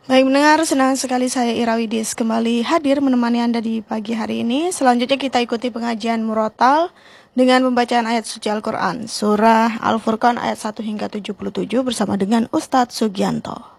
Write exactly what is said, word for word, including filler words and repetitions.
Baik mendengar, senang sekali saya Ira Widis kembali hadir menemani Anda di pagi hari ini. Selanjutnya kita ikuti pengajian murotal dengan pembacaan ayat suci Al-Quran, Surah Al-Furqan ayat satu hingga tujuh puluh tujuh bersama dengan Ustadz Sugianto.